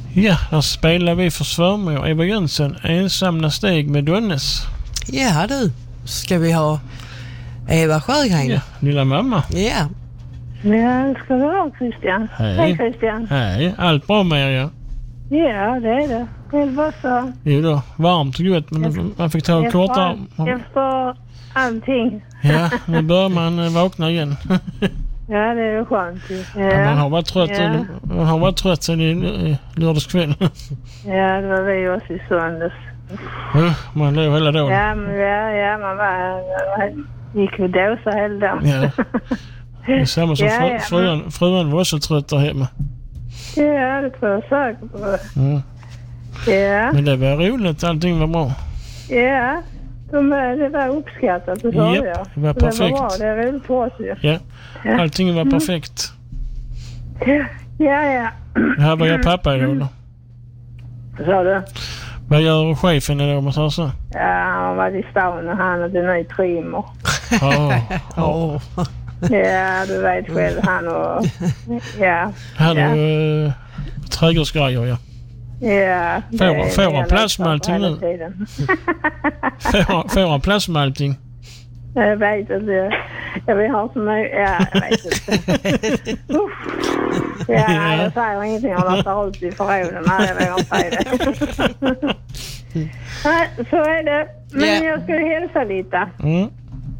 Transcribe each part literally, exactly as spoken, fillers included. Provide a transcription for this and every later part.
Ja, där spelar vi för svärmor och Eva Jönsson ensamma steg med Donnes. Ja du, ska vi ha Eva Sjögren? Ja, lilla mamma. Ja. Ja, ska du ha Christian? Hej. Hej Christian. Hej, allt bra med er, ja? Ja, det är det. Själv var så. Jo då, varmt och gott, men man fick ta kortare. Efter allting. Ja, nu börjar man vakna igen. Ja, det är skönt. Ja. Ja, man har varit trött, Ja. man har varit trött sen i, i lördagskväll. Ja, det var vi också i söndags. Ja, man låg hela dagen. Ja, men ja, ja man var, gick och dåsa hela dagen. Ja. Det är samma som Ja, fru, ja, fruan, fruan var också trött där hemma. Ja, det tror jag säkert på. Mm. Ja. Men det var roligt, allting var bra. Ja, de, det var uppskattat, det sa Japp, jag. det var Så Det perfekt. var bra, det är roligt för oss ju. Ja, Ja. allting var perfekt. Ja, ja. ja. Här var jag pappa idag då. Vad sa du? Vad gör chefen idag, om man säger så? Ja, han var i stan och han hade ny trimmer. Ja, Åh. Ja, du vet själv, han och... Ja. han ja. och uh, trädgårdsgrejer, ja. Ja. Får- det är får han hela plats med allting hela nu? tiden. Får, får han plats med allting? Jag vet inte. Jag vill ha så mycket... Ja, jag vet inte. Uff. Ja, jag säger ingenting. Jag låter ut i förråden. Nej, jag vill inte säga det. Nej, så är det. Men Ja. jag ska hälsa lite. Mm.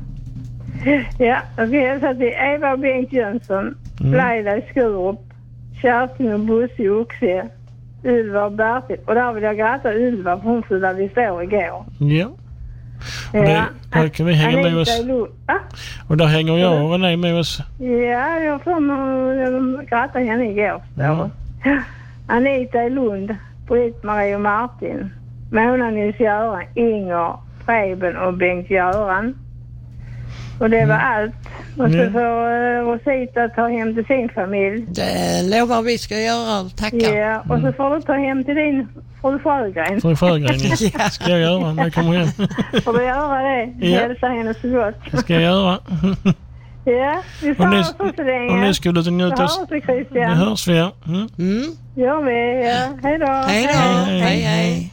Ja, jag ska hälsa till Eva och Bengt Jönsson, Mm. Leila i Skurup, Kerstin och Bosse i Oxie, Ylva och Bertil. Och där vill jag gratta Ylva för hon fyllde vid år igår. Ja. Och det, där kan vi hänga med Anita oss. i Lund. Ah, Och där hänger jag och René med oss. ja, jag får mig gratta henne igår. Ja. Ja. Anita i Lund, Britt-Marie och Martin, Mona Nils-Göran, Inger, Preben och Bengt-Göran. Och det var allt. Och så Mm. får uh, Rosita ta hem till sin familj. Det lovar vi ska göra, tackar. Ja, och så får du ta hem till din fru Sjögren. Fru Sjögren, ja. Ja. Ska jag göra när jag kommer hem. Får du göra det? Ja. Hälsa henne så gott. Det ska jag göra. Ja, vi Och får ni, oss så länge. och ni skulle till Så njuta oss. hörs vi, Det Christian. hörs vi, ja. Mm. Mm. Gör vi, ja. Hej då. Hej då. Hej, Hej, hej.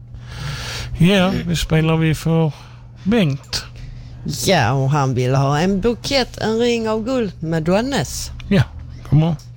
Ja, vi spelar vi för Bengt. Ja, och han vill ha en bukett, en ring av guld med Donnes. Ja, kom on.